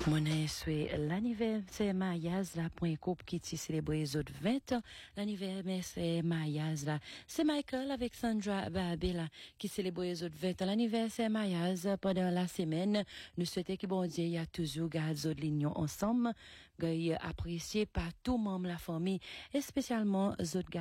Mon est l'anniversaire Mayaz là pour un couple qui t'y célébrer les autres 20 ans. L'anniversaire Mayaz là, c'est Michael avec Sandra Babella qui célèbre les autres 20 ans. L'anniversaire Mayaz pendant la semaine, nous souhaitons que bon Dieu y a toujours gardé l'union ensemble, apprécié par tout membre de la famille et spécialement autres